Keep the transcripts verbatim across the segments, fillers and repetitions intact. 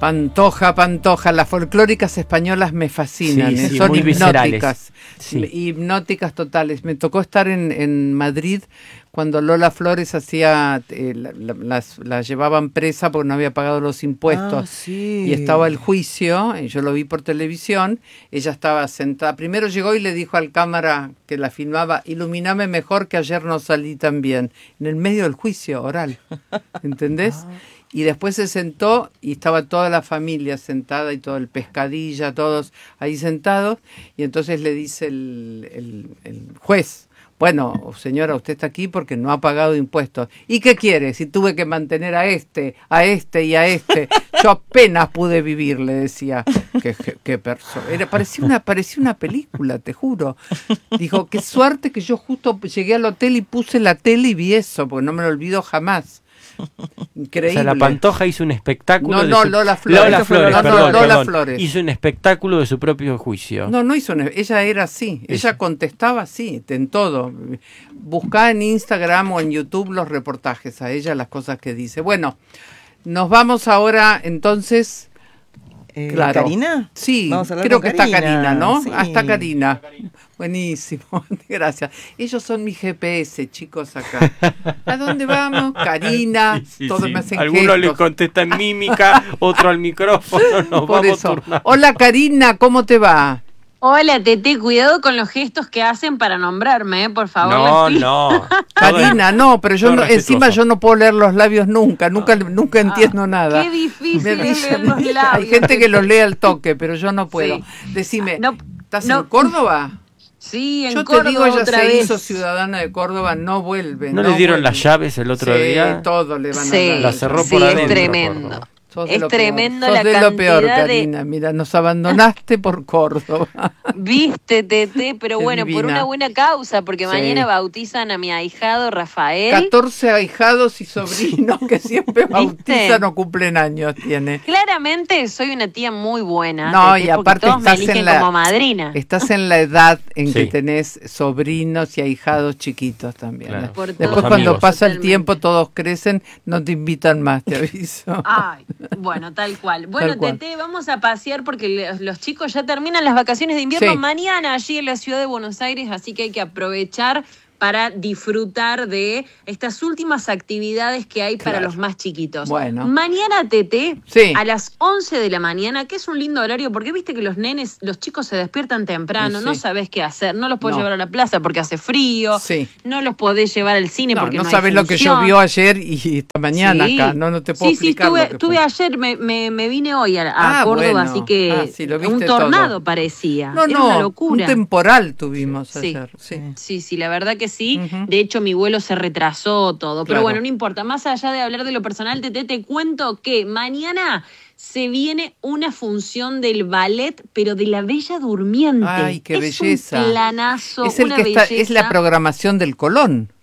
Pantoja, Pantoja, las folclóricas españolas me fascinan, Sí, ¿eh? sí, Son muy hipnóticas, Sí. hipnóticas totales. Me tocó estar en, en Madrid cuando Lola Flores hacía, eh, la, la, las, la llevaban presa porque no había pagado los impuestos. Ah, sí. Y estaba el juicio, y yo lo vi por televisión, ella estaba sentada, primero llegó y le dijo al cámara que la filmaba, iluminame mejor que ayer no salí tan bien, en el medio del juicio oral, ¿entendés? Ah. Y después se sentó y estaba toda la familia sentada y todo el pescadilla, todos ahí sentados, y entonces le dice el, el, el juez, bueno, señora, usted está aquí porque no ha pagado impuestos. ¿Y qué quiere? Si tuve que mantener a este, a este y a este. Yo apenas pude vivir, le decía. Qué, qué, qué persona. Era, parecía una, parecía una película, te juro. Dijo, qué suerte que yo justo llegué al hotel y puse la tele y vi eso, porque no me lo olvido jamás. Increíble. O sea, la Pantoja hizo un espectáculo. No, de no, su... Lola Flores. Lola Flores, no, no, perdón, Lola perdón. Flores. Hizo un espectáculo de su propio juicio. No, no hizo, ella era así, Eso. ella contestaba así, en todo. Buscá en Instagram o en YouTube los reportajes a ella, las cosas que dice. Bueno, nos vamos ahora entonces. Eh, Claro. ¿Karina? Sí, Vamos a hablar creo con que está Karina, ¿no? Sí. Ah, está Karina. Buenísimo, gracias. Ellos son mi G P S, chicos, acá. ¿A dónde vamos? Karina, Sí, sí, todos sí. me hacen Algunos le gestos. contestan mímica, otro al micrófono. Nos Por vamos eso. turnando. Hola Karina, ¿cómo te va? Hola, Tete, cuidado con los gestos que hacen para nombrarme, ¿eh? Por favor. No, les pido. no. Karina, no, pero yo todo no, respetuoso. encima yo no puedo leer los labios nunca, nunca, nunca entiendo nada. Qué difícil Me es dicen- leer los labios. hay gente que los lee al toque, pero yo no puedo. Sí. Decime, No, ¿estás no. en Córdoba? Sí, en Yo Córdoba te digo, ella otra se vez. hizo ciudadana de Córdoba, no vuelve. ¿No le dieron vuelve. las llaves el otro Sí, día? todo le van a Sí, dar. La cerró sí, por es adentro, tremendo. Córdoba. Sos de Es lo peor. tremendo Sos la de lo peor, cantidad de- Karina. Mira, nos abandonaste por Córdoba. Viste, Tete, pero Qué bueno, por divina. una buena causa, porque Sí. mañana bautizan a mi ahijado Rafael. catorce ahijados y sobrinos que siempre bautizan o cumplen años tiene. Claramente soy una tía muy buena. No, Tete, y porque aparte todos me estás eligen en la como madrina. estás en la edad en que Sí. tenés sobrinos y ahijados chiquitos también. Claro. ¿eh? Por Después todos cuando amigos. pasa el Totalmente. tiempo todos crecen, no te invitan más, te aviso. Ay, bueno, tal cual. Bueno, Tal cual. Tete, vamos a pasear porque le- los chicos ya terminan las vacaciones de invierno Sí. mañana allí en la ciudad de Buenos Aires, así que hay que aprovechar para disfrutar de estas últimas actividades que hay para Claro. los más chiquitos. Bueno. Mañana, Tete, Sí. a las once de la mañana, que es un lindo horario, porque viste que los nenes, los chicos se despiertan temprano, Sí. no sabés qué hacer, no los podés No. llevar a la plaza porque hace frío, Sí. no los podés llevar al cine No, porque no no, sabes hay lo que función. llovió ayer y esta mañana Sí. acá, no, no te puedo Sí, sí, explicar estuve, lo que estuve fue. ayer, me, me, me vine hoy a, a Ah, Córdoba, bueno. así que Ah, sí, lo un viste tornado todo. parecía. No, Era no, una un locura. temporal tuvimos Sí. ayer. Sí. Sí, sí, la verdad que sí. Ujú. De hecho, mi vuelo se retrasó todo. Pero Claro. bueno, no importa. Más allá de hablar de lo personal, Tete, te cuento que mañana se viene una función del ballet, pero de la Bella Durmiente. Ay, qué es belleza. un planazo, Es el una que está, belleza. es la programación del Colón.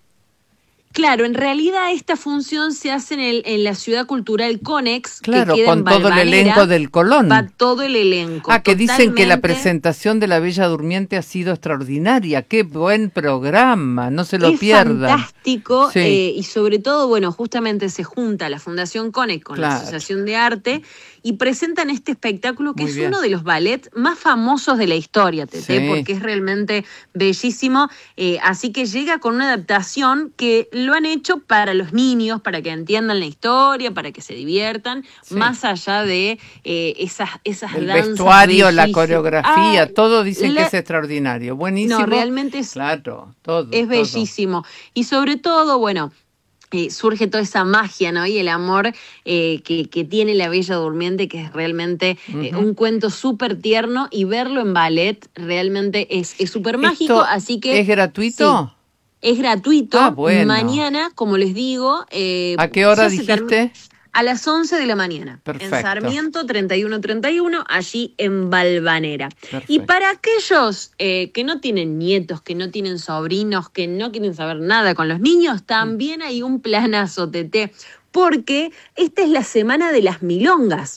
Claro, en realidad esta función se hace en, el, en la Ciudad Cultural Conex, Claro, que queda con en todo el Valvanera. elenco del Colón. Va todo el elenco. Ah, que dicen que la totalmente. presentación de la Bella Durmiente ha sido extraordinaria. Qué buen programa, no se lo Es pierdan. fantástico Sí. eh, y sobre todo, bueno, justamente se junta la Fundación Conex con la Claro. Asociación de Arte y presentan este espectáculo que Muy es bien. uno de los ballets más famosos de la historia, Tete, Sí. porque es realmente bellísimo. Eh, así que llega con una adaptación que lo han hecho para los niños, para que entiendan la historia, para que se diviertan, Sí. más allá de eh, esas, esas El danzas vestuario, la bellísimas. coreografía, Ah, todo dicen la- que es extraordinario. Buenísimo. No, realmente es, Claro, todo. es todo. bellísimo. Y sobre todo, bueno, eh, surge toda esa magia, ¿no? Y el amor eh, que, que tiene la Bella Durmiente, que es realmente eh, Ujú. un cuento súper tierno, y verlo en ballet realmente es súper mágico, ¿Esto así que... ¿Es gratuito? Sí, es gratuito. Ah, bueno. Mañana, como les digo... eh, ¿A qué hora ya se termi- dijiste? A las once de la mañana. Perfecto. En Sarmiento treinta y uno treinta y uno, allí en Valvanera. Perfecto. Y para aquellos eh, que no tienen nietos, que no tienen sobrinos, que no quieren saber nada con los niños, también hay un planazo, Tete, porque esta es la semana de las milongas.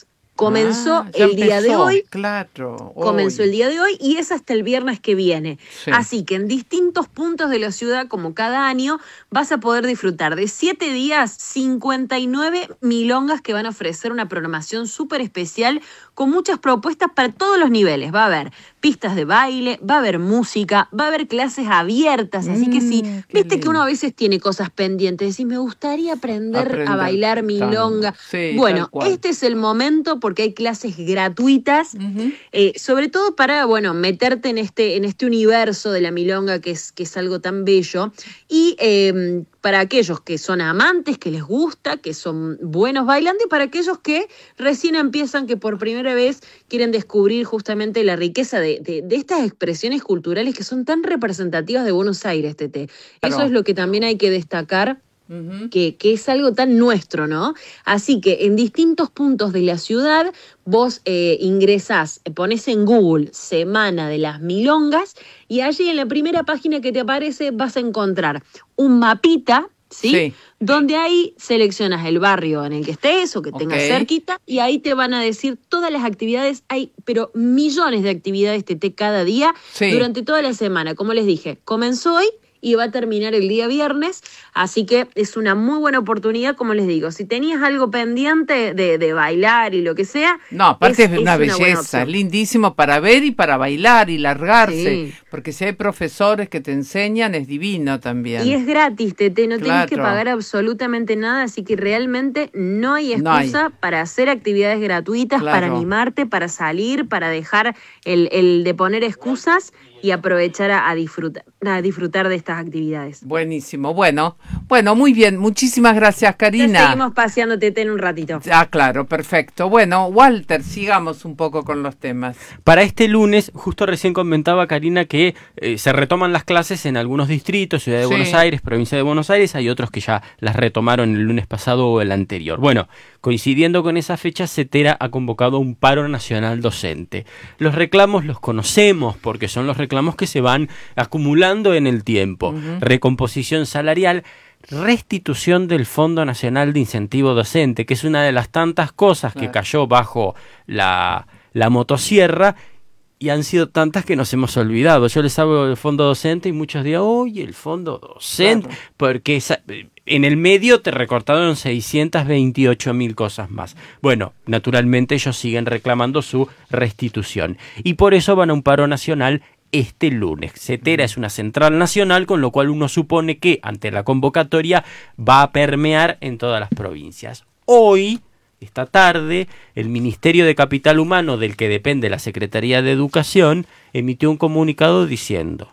Comenzó Ah, ya el día de empezó, hoy. Claro. Comenzó hoy. el día de hoy y es hasta el viernes que viene. Sí. Así que en distintos puntos de la ciudad, como cada año, vas a poder disfrutar de siete días, cincuenta y nueve milongas que van a ofrecer una programación súper especial con muchas propuestas para todos los niveles. Va a haber pistas de baile, va a haber música, va a haber clases abiertas. Así que sí, Mm, qué viste que lindo. uno a veces tiene cosas pendientes. Decís, me gustaría aprender, Aprender a bailar tango. milonga. Sí, Bueno, tal cual. este es el momento porque hay clases gratuitas. Ujú. Eh, sobre todo para, bueno, meterte en este, en este universo de la milonga que es, que es algo tan bello. Y eh, para aquellos que son amantes, que les gusta, que son buenos bailando, y para aquellos que recién empiezan, que por primera vez quieren descubrir justamente la riqueza de, de, de estas expresiones culturales que son tan representativas de Buenos Aires, Tete. Claro. Eso es lo que también hay que destacar. Ujú. Que, que es algo tan nuestro, ¿no? Así que en distintos puntos de la ciudad vos eh, ingresás, pones en Google Semana de las Milongas y allí en la primera página que te aparece vas a encontrar un mapita, ¿sí? Sí. Donde ahí seleccionas el barrio en el que estés o que tengas Ok. cerquita y ahí te van a decir todas las actividades. Hay, pero millones de actividades, Tete, cada día Sí. durante toda la semana. Como les dije, comenzó hoy y va a terminar el día viernes, así que es una muy buena oportunidad, como les digo, si tenías algo pendiente de, de bailar y lo que sea. No, aparte es, es una buena belleza, opción. es lindísimo para ver y para bailar y largarse, Sí. porque si hay profesores que te enseñan es divino también. Y es gratis, Tete, no tenés que Claro. pagar absolutamente nada, así que realmente no hay No hay. excusa para hacer actividades gratuitas, Claro. para animarte, para salir, para dejar el, el de poner excusas y aprovechar a, a disfrutar, a disfrutar de estas actividades. Buenísimo, bueno, bueno, muy bien, muchísimas gracias, Ya Karina. seguimos paseando, Tete, en un ratito. Ah, claro, perfecto. Bueno, Walter, sigamos un poco con los temas. Para este lunes, justo recién comentaba Karina que eh, se retoman las clases en algunos distritos, Ciudad de Sí. Buenos Aires, Provincia de Buenos Aires, hay otros que ya las retomaron el lunes pasado o el anterior. Bueno, coincidiendo con esa fecha, CETERA ha convocado un paro nacional docente. Los reclamos los conocemos porque son los reclamos que se van acumulando en el tiempo. Ujú. Recomposición salarial, restitución del Fondo Nacional de Incentivo Docente, que es una de las tantas cosas que Claro. cayó bajo la, la motosierra y han sido tantas que nos hemos olvidado. Yo les hablo del fondo docente y muchos dirán, oye, el fondo docente, Claro. porque esa- en el medio te recortaron seiscientas veintiocho mil cosas más. Bueno, naturalmente ellos siguen reclamando su restitución y por eso van a un paro nacional este lunes. CETERA es una central nacional, con lo cual uno supone que ante la convocatoria va a permear en todas las provincias. Hoy, esta tarde, el Ministerio de Capital Humano, del que depende la Secretaría de Educación, emitió un comunicado diciendo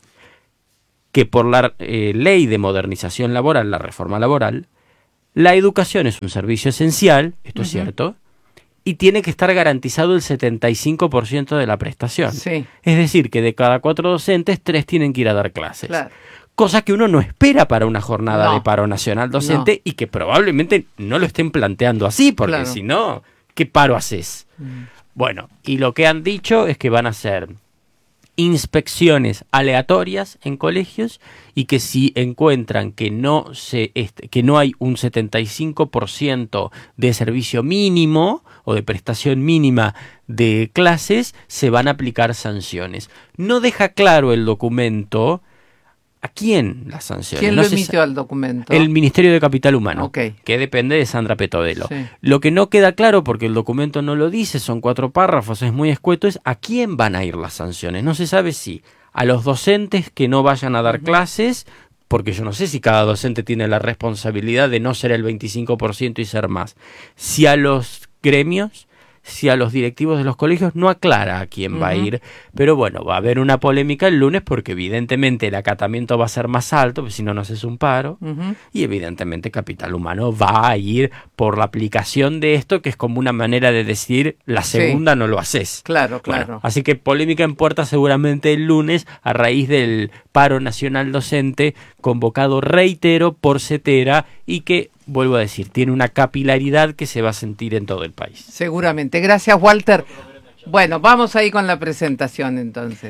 que por la eh, Ley de Modernización Laboral, la reforma laboral, la educación es un servicio esencial, esto es Ujú. cierto, y tiene que estar garantizado el setenta y cinco por ciento de la prestación. Sí, Es decir, que de cada cuatro docentes, tres tienen que ir a dar clases. claro. Cosa que uno no espera para una jornada No. de paro nacional docente y que probablemente no lo estén planteando así, porque Claro. si no, ¿qué paro haces? Mm. Bueno, y lo que han dicho es que van a hacer inspecciones aleatorias en colegios y que si encuentran que no se este, que no hay un setenta y cinco por ciento de servicio mínimo o de prestación mínima de clases, se van a aplicar sanciones. No deja claro el documento a quién las sanciones. ¿Quién No lo se emitió sa- al documento? El Ministerio de Capital Humano, Ok. que depende de Sandra Petovelo. Sí. Lo que no queda claro, porque el documento no lo dice, son cuatro párrafos, es muy escueto, es a quién van a ir las sanciones. No se sabe si a los docentes que no vayan a dar Ujú. clases, porque yo no sé si cada docente tiene la responsabilidad de no ser el veinticinco por ciento y ser más. Si a los gremios, si a los directivos de los colegios, no aclara a quién va a Ujú. ir. Pero bueno, va a haber una polémica el lunes porque evidentemente el acatamiento va a ser más alto, porque si no, no haces un paro. Ujú. Y evidentemente Capital Humano va a ir por la aplicación de esto, que es como una manera de decir, la Sí. segunda no lo haces. Claro, Bueno, claro. así que polémica en puerta seguramente el lunes a raíz del paro nacional docente convocado, reitero, por CETERA y que, vuelvo a decir, tiene una capilaridad que se va a sentir en todo el país. Seguramente. Gracias, Walter. Bueno, vamos ahí con la presentación entonces.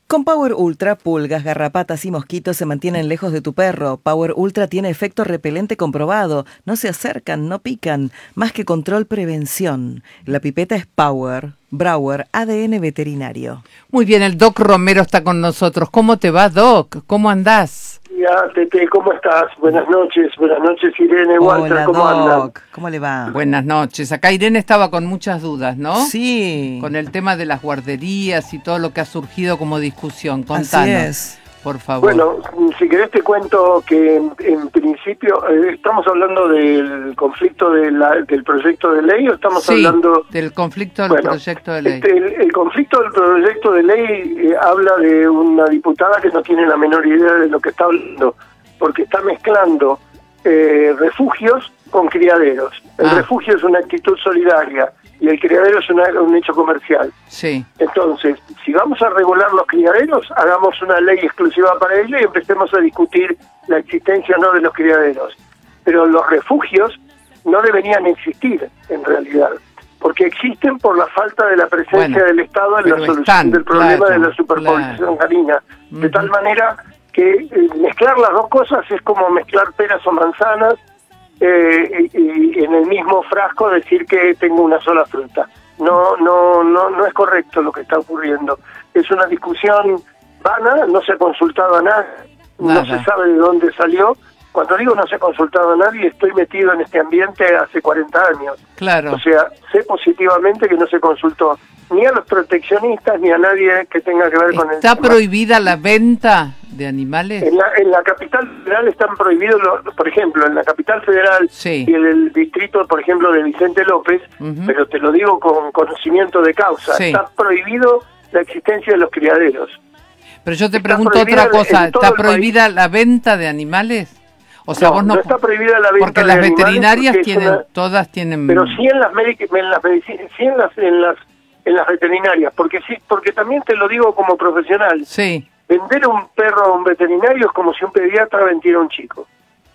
Con Power Ultra, pulgas, garrapatas y mosquitos se mantienen lejos de tu perro. Power Ultra tiene efecto repelente comprobado. No se acercan, no pican. Más que control, prevención. La pipeta es Power. Brauer, A D N veterinario. Muy bien, el Doc Romero está con nosotros. ¿Cómo te va, Doc? ¿Cómo andás? Ya, Tete, ¿cómo estás? Buenas noches, buenas noches, Irene, Walter, Hola, ¿cómo andan? Doc. ¿Cómo le va? Buenas noches. Acá Irene estaba con muchas dudas, ¿no? Sí. Con el tema de las guarderías y todo lo que ha surgido como discusión. Contanos, Así es. por favor. Bueno, si querés te cuento que en, en principio eh, estamos hablando del conflicto de la, del proyecto de ley o estamos sí, hablando del conflicto del bueno, proyecto de ley. Este, el, el conflicto del proyecto de ley eh, habla de una diputada que no tiene la menor idea de lo que está hablando, porque está mezclando eh, refugios con criaderos. El Ah. refugio es una actitud solidaria y el criadero es una, un hecho comercial. Sí, Entonces, si vamos a regular los criaderos, hagamos una ley exclusiva para ello y empecemos a discutir la existencia o no de los criaderos. Pero los refugios no deberían existir, en realidad, porque existen por la falta de la presencia Bueno, del Estado en pero la solución están, del problema claro, de la superpoblación claro. canina. De Ujú. tal manera que eh, mezclar las dos cosas es como mezclar peras o manzanas, eh, y, y en el mismo frasco decir que tengo una sola fruta. No, no, no, no es correcto lo que está ocurriendo. Es una discusión vana, no se ha consultado a nadie, Nada. no se sabe de dónde salió. Cuando digo no se ha consultado a nadie, estoy metido en este ambiente hace cuarenta años. claro. O sea, sé positivamente que no se consultó ni a los proteccionistas ni a nadie que tenga que ver con el ¿Está tema. prohibida la venta de animales? En la, en la capital federal están prohibidos, los, por ejemplo, en la capital federal Sí. y en el distrito, por ejemplo, de Vicente López, Ujú. pero te lo digo con conocimiento de causa, Sí. está prohibido la existencia de los criaderos. Pero yo te está pregunto prohibida otra cosa, en todo ¿está el prohibida la venta de animales? O sea, no, vos no, no está prohibida la venta porque de las animales veterinarias porque es tienen, una- todas tienen. pero sí en las medic- en las medici- sí en las en las en las veterinarias, porque sí, porque también te lo digo como profesional. Sí, Vender un perro a un veterinario es como si un pediatra vendiera a un chico.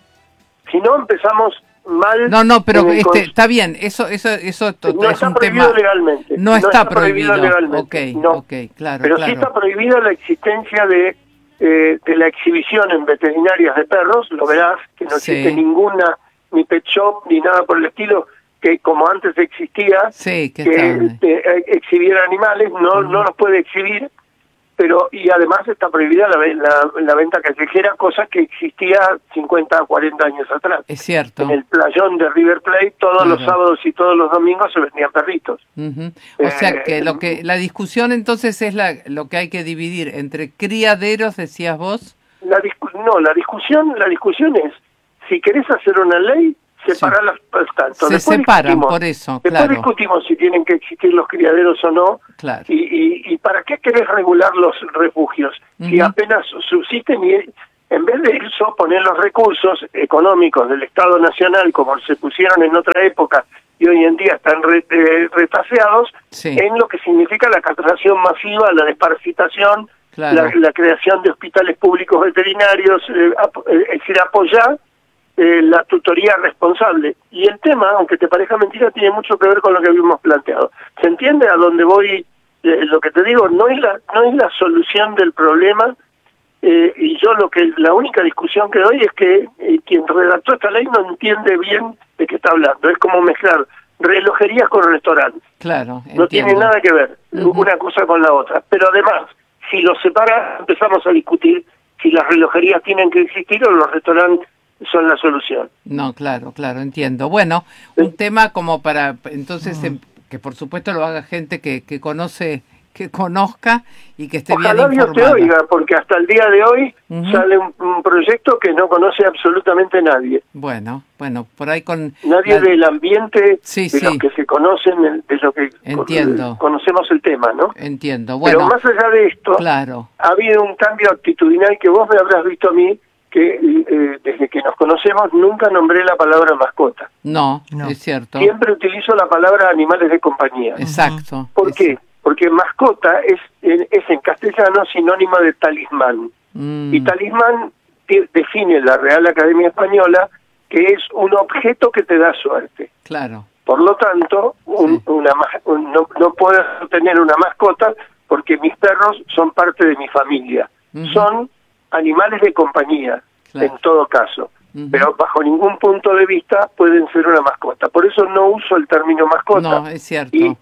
Si no empezamos mal. no, no, pero en el este, cons- está bien, eso, eso, eso to- no es está un prohibido tema. legalmente. No está prohibido. legalmente. Ok, no. ok, claro, Pero claro. sí está prohibida la existencia de eh, de la exhibición en veterinarias de perros. Lo verás que no Sí. existe ninguna ni pet shop ni nada por el estilo que como antes existía. Sí, que que está. eh, exhibiera animales, no no los puede exhibir, pero y además está prohibida la, ve- la, la venta callejera, cosa que existía cincuenta, cuarenta años atrás. Es cierto. En el playón de River Plate todos Claro. los sábados y todos los domingos se vendían perritos. Ujú. O sea Eh, que lo que la discusión entonces es la lo que hay que dividir entre criaderos, decías vos. La discu- no, la discusión la discusión es, si querés hacer una ley, separarlas al tanto. Se Después separan, discutimos- por eso, Después claro. discutimos si tienen que existir los criaderos o no. Claro. Y, y, y para qué querés regular los refugios si Ujú. apenas subsisten y en vez de eso poner los recursos económicos del Estado Nacional como se pusieron en otra época y hoy en día están re- eh, retaseados Sí. en lo que significa la castración masiva, la desparasitación, Claro. la, la creación de hospitales públicos veterinarios, eh, ap- eh, es decir, apoyar eh, la tutoría responsable. Y el tema, aunque te parezca mentira, tiene mucho que ver con lo que habíamos planteado. ¿Se entiende a dónde voy? Eh, lo que te digo, no es la no es la solución del problema, eh, y yo lo que la única discusión que doy es que eh, quien redactó esta ley no entiende bien de qué está hablando. Es como mezclar relojerías con restaurantes. Claro, No tiene entiendo. nada que ver Ujú. una cosa con la otra. Pero además, si los separa, empezamos a discutir si las relojerías tienen que existir o los restaurantes son la solución. No, claro, claro, entiendo. Bueno, un tema como para, entonces, em, que por supuesto lo haga gente que, que conoce, que conozca y que esté Ojalá bien Dios te informada. oiga, porque hasta el día de hoy Ujú. sale un, un proyecto que no conoce absolutamente nadie. Bueno, bueno, por ahí con... Nadie la- del ambiente, Sí, de sí. los que se conocen, de los que Entiendo. conocemos el tema, ¿no? Entiendo, bueno, Pero más allá de esto, claro, ha habido un cambio actitudinal que vos me habrás visto a mí, que eh, desde que nos conocemos nunca nombré la palabra mascota. no, No. es cierto. Siempre utilizo la palabra animales de compañía. Exacto. ¿Por es- qué? Porque mascota es, es en castellano sinónimo de talismán. Mm, Y talismán de- define la Real Academia Española que es un objeto que te da suerte. claro, Por lo tanto, un- Sí. una, ma- un- no, no puedes tener una mascota porque mis perros son parte de mi familia. Uh-huh. Son animales de compañía, claro. en todo caso. Uh-huh. Pero bajo ningún punto de vista pueden ser una mascota. Por eso no uso el término mascota. No, es cierto. Y,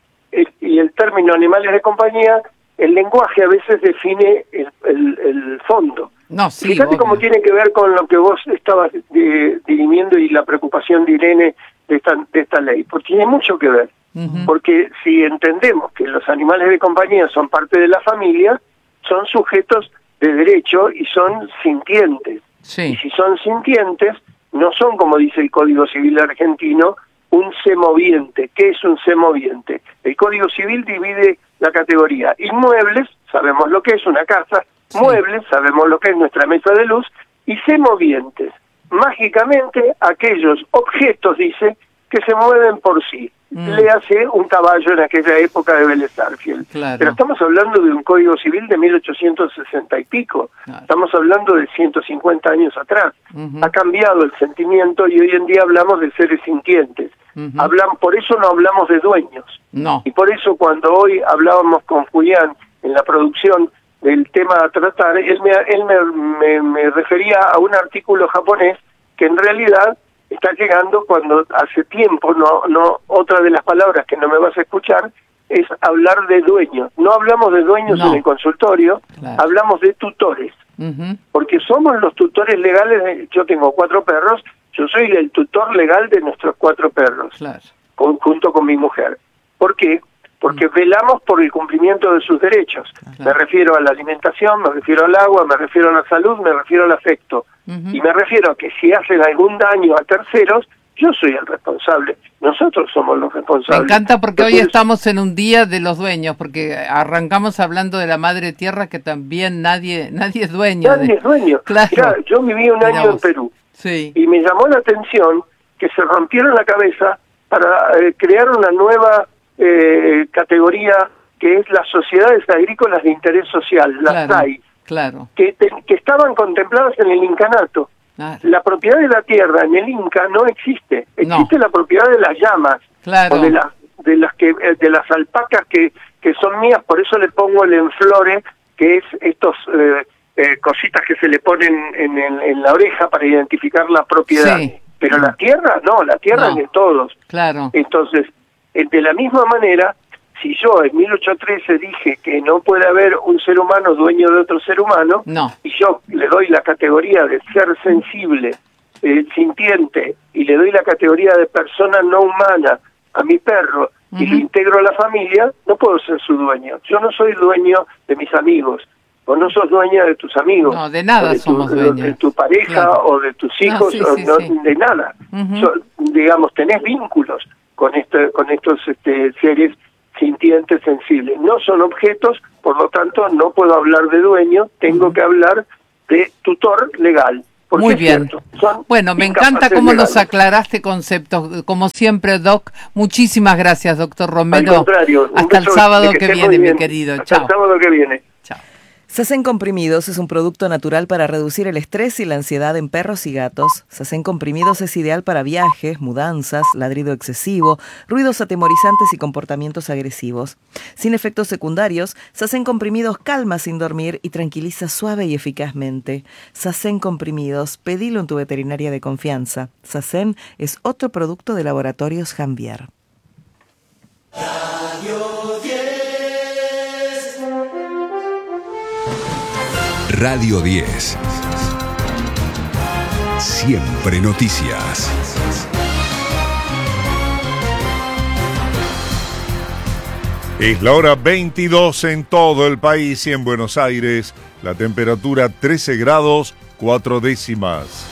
y el término animales de compañía, el lenguaje a veces define el, el, el fondo. No, sí, Fíjate obvio. cómo tiene que ver con lo que vos estabas de, dirimiendo y la preocupación de Irene de esta, de esta ley, porque tiene mucho que ver. Uh-huh. Porque si entendemos que los animales de compañía son parte de la familia, son sujetos de derecho y son sintientes. Sí. Y si son sintientes, no son, como dice el Código Civil argentino, un semoviente. ¿Qué es un semoviente? El Código Civil divide la categoría inmuebles, sabemos lo que es una casa, sí. muebles, sabemos lo que es nuestra mesa de luz, y semovientes. Mágicamente, aquellos objetos, dice, que se mueven por sí. Mm. Le hace un caballo en aquella época de Vélez Sarsfield. Claro. Pero estamos hablando de un Código Civil de mil ochocientos sesenta y pico. Claro. Estamos hablando de ciento cincuenta años atrás. Uh-huh. Ha cambiado el sentimiento y hoy en día hablamos de seres sintientes. Uh-huh. Hablan, por eso no hablamos de dueños. No. Y por eso cuando hoy hablábamos con Julián en la producción del tema a tratar, él me, él me, me, me refería a un artículo japonés que en realidad está llegando cuando hace tiempo, no, no, otra de las palabras que no me vas a escuchar es hablar de dueños. No hablamos de dueños no. en el consultorio, claro. hablamos de tutores. Uh-huh. Porque somos los tutores legales, de, yo tengo cuatro perros, yo soy el tutor legal de nuestros cuatro perros, claro. con, junto con mi mujer. ¿Por qué? Porque uh-huh. velamos por el cumplimiento de sus derechos. Claro. Me refiero a la alimentación, me refiero al agua, me refiero a la salud, me refiero al afecto. Uh-huh. Y me refiero a que si hacen algún daño a terceros, yo soy el responsable. Nosotros somos los responsables. Me encanta porque Entonces, hoy estamos en un día de los dueños, porque arrancamos hablando de la madre tierra, que también nadie nadie es dueño. Nadie de... es dueño. Claro. Mirá, yo viví un año Miramos. en Perú. Sí. Y me llamó la atención que se rompieron la cabeza para eh, crear una nueva eh, categoría que es las sociedades agrícolas de interés social, las claro, S A I. Claro. Que, te, que estaban contempladas en el incanato. Claro. La propiedad de la tierra en el Inca no existe. Existe no. la propiedad de las llamas. Claro. O de las de las que de las alpacas que, que son mías, por eso le pongo el enflore, que es estos eh, eh, cositas que se le ponen en, en, en la oreja para identificar la propiedad. Sí. Pero la tierra no, la tierra no. es de todos. Claro. Entonces, de la misma manera, si yo en mil ochocientos trece dije que no puede haber un ser humano dueño de otro ser humano, no. y yo le doy la categoría de ser sensible, eh, sintiente, y le doy la categoría de persona no humana a mi perro, uh-huh. y lo integro a la familia, no puedo ser su dueño. Yo no soy dueño de mis amigos, o no sos dueña de tus amigos. No, de nada de tu, somos dueños. De tu pareja, claro. o de tus hijos, no, sí, o sí, no, sí. de nada. Uh-huh. So, digamos, tenés vínculos con, este, con estos este, seres sintientes, sensibles. No son objetos, por lo tanto no puedo hablar de dueño, tengo uh-huh. que hablar de tutor legal. Muy bien. Cierto, bueno, me encanta cómo legales. Nos aclaraste conceptos, como siempre, Doc. Muchísimas gracias, doctor Romero. Al contrario. Hasta el sábado que, que viene, mi querido. Hasta Chao. el sábado que viene. Chao. Sacén Comprimidos es un producto natural para reducir el estrés y la ansiedad en perros y gatos. Sacén Comprimidos es ideal para viajes, mudanzas, ladrido excesivo, ruidos atemorizantes y comportamientos agresivos. Sin efectos secundarios, Sacén Comprimidos calma sin dormir y tranquiliza suave y eficazmente. Sacén Comprimidos, pedilo en tu veterinaria de confianza. Sacén es otro producto de Laboratorios Janvier. Radio diez. Radio diez. Siempre noticias. Es la hora veintidós en todo el país y en Buenos Aires. La temperatura trece grados, cuatro décimas.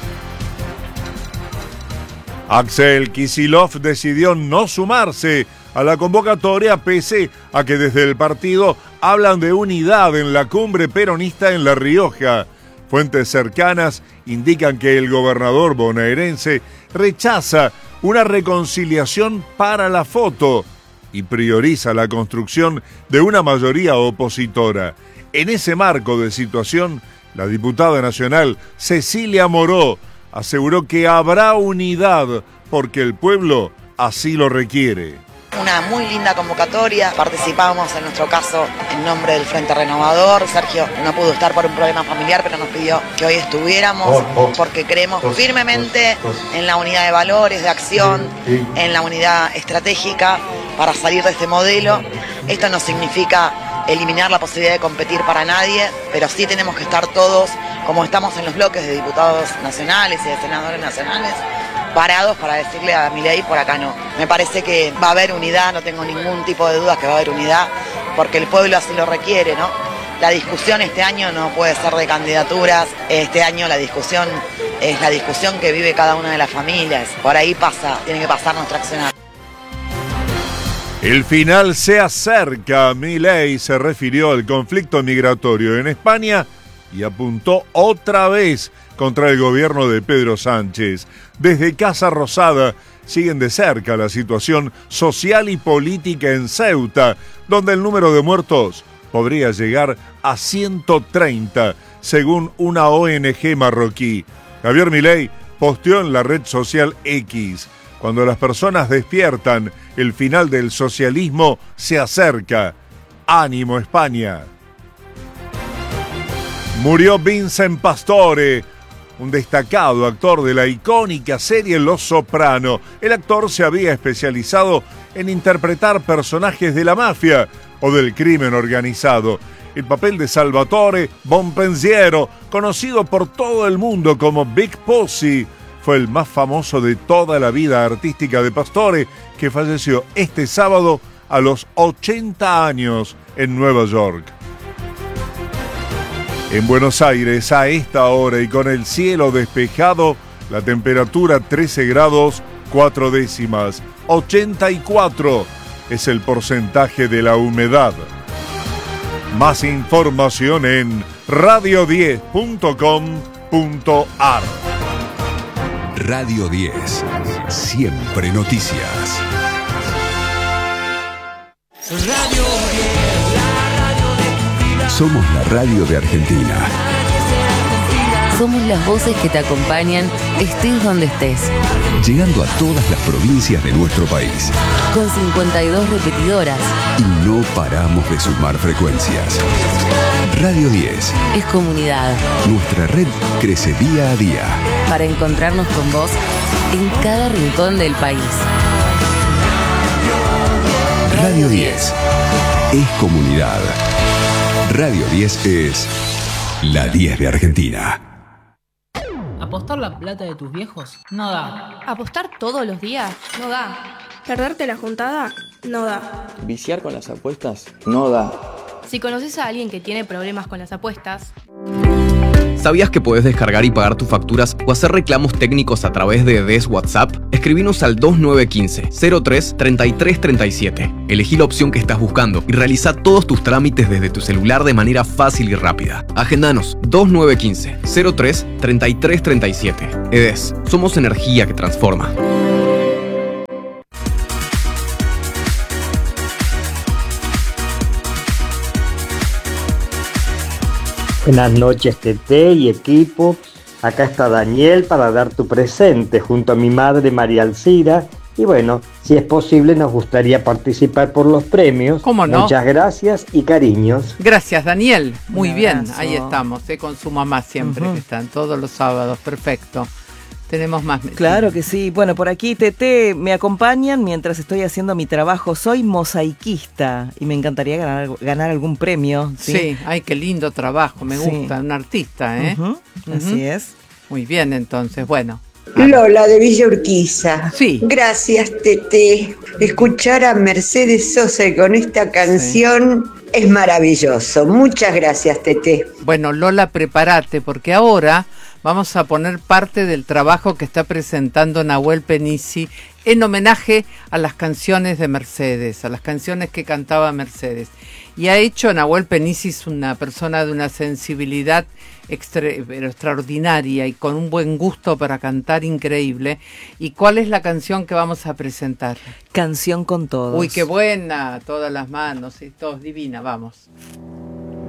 Axel Kicillof decidió no sumarse a la convocatoria pese a que desde el partido hablan de unidad en la cumbre peronista en La Rioja. Fuentes cercanas indican que el gobernador bonaerense rechaza una reconciliación para la foto y prioriza la construcción de una mayoría opositora. En ese marco de situación, la diputada nacional Cecilia Moró aseguró que habrá unidad porque el pueblo así lo requiere. Una muy linda convocatoria, participamos en nuestro caso en nombre del Frente Renovador. Sergio no pudo estar por un problema familiar, pero nos pidió que hoy estuviéramos porque creemos firmemente en la unidad de valores, de acción, en la unidad estratégica para salir de este modelo. Esto no significa eliminar la posibilidad de competir para nadie, pero sí tenemos que estar todos, como estamos en los bloques de diputados nacionales y de senadores nacionales, parados para decirle a Milei por acá no. Me parece que va a haber unidad, no tengo ningún tipo de dudas que va a haber unidad, porque el pueblo así lo requiere, ¿no? La discusión este año no puede ser de candidaturas, este año la discusión es la discusión que vive cada una de las familias. Por ahí pasa, tiene que pasar nuestra accionar. El final se acerca. Milei se refirió al conflicto migratorio en España y apuntó otra vez contra el gobierno de Pedro Sánchez. Desde Casa Rosada siguen de cerca la situación social y política en Ceuta, donde el número de muertos podría llegar a ciento treinta, según una O N G marroquí. Javier Milei posteó en la red social X: cuando las personas despiertan, el final del socialismo se acerca. ¡Ánimo, España! Murió Vincent Pastore, un destacado actor de la icónica serie Los Soprano. El actor se había especializado en interpretar personajes de la mafia o del crimen organizado. El papel de Salvatore Bonpensiero, conocido por todo el mundo como Big Pussy, fue el más famoso de toda la vida artística de Pastore, que falleció este sábado a los ochenta años en Nueva York. En Buenos Aires, a esta hora y con el cielo despejado, la temperatura trece grados cuatro décimas. ochenta y cuatro es el porcentaje de la humedad. Más información en radio diez punto com punto ar. Radio diez, siempre noticias. Radio diez, la radio de tu vida. Somos la radio de Argentina. Somos las voces que te acompañan, estés donde estés. Llegando a todas las provincias de nuestro país. Con cincuenta y dos repetidoras. Y no paramos de sumar frecuencias. Radio diez. Es comunidad. Nuestra red crece día a día. Para encontrarnos con vos en cada rincón del país. Radio diez. Es comunidad. Radio diez es la diez de Argentina. ¿Apostar la plata de tus viejos? No da. ¿Apostar todos los días? No da. ¿Perderte la juntada? No da. ¿Viciar con las apuestas? No da. Si conoces a alguien que tiene problemas con las apuestas... ¿Sabías que podés descargar y pagar tus facturas o hacer reclamos técnicos a través de D E S WhatsApp? Escribinos al dos nueve uno cinco, cero tres, treinta y tres treinta y siete. Elegí la opción que estás buscando y realiza todos tus trámites desde tu celular de manera fácil y rápida. Agendanos dos nueve uno cinco, cero tres, treinta y tres treinta y siete. E D E S, somos energía que transforma. Buenas noches, Tete y equipo. Acá está Daniel para dar tu presente junto a mi madre María Alcira. Y bueno, si es posible, nos gustaría participar por los premios. ¿Cómo no? Muchas gracias y cariños. Gracias, Daniel. Muy Un bien, abrazo. ahí estamos, eh, con su mamá siempre, Uh-huh. que están todos los sábados. Perfecto. Tenemos más mensajes. Claro que sí. Bueno, por aquí, Tete, me acompañan mientras estoy haciendo mi trabajo. Soy mosaiquista y me encantaría ganar, ganar algún premio. Sí, Sí, ay, qué lindo trabajo, me Sí. gusta, un artista, ¿eh? Ujú, así Ujú. es. Muy bien, entonces, bueno. Lola de Villa Urquiza. Sí. Gracias, Tete. Escuchar a Mercedes Sosa con esta canción es maravilloso. Muchas gracias, Tete. Bueno, Lola, prepárate, porque ahora vamos a poner parte del trabajo que está presentando Nahuel Penici en homenaje a las canciones de Mercedes, a las canciones que cantaba Mercedes. Y ha hecho, Nahuel Penici es una persona de una sensibilidad extra, pero extraordinaria y con un buen gusto para cantar increíble. ¿Y cuál es la canción que vamos a presentar? Canción con todos. Uy, qué buena, todas las manos, y todos divina, vamos.